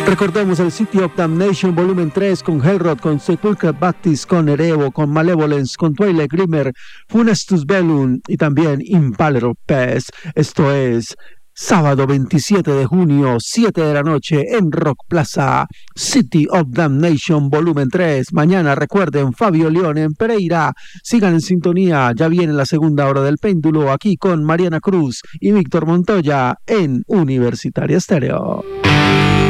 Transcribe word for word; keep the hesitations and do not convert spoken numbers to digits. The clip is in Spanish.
Recordemos el City of Damnation Volumen tres con Hellrod, con Sepulchral Baptist, con Erevo, con Malevolence, con Twilight Glimmer, Funestus Bellum y también Impaler of Pest. Esto es sábado veintisiete de junio, siete de la noche en Rock Plaza, City of Damnation Volumen tres. Mañana recuerden, Fabio León en Pereira. Sigan en sintonía, ya viene la segunda hora del péndulo aquí con Mariana Cruz y Víctor Montoya en Universitaria Estéreo.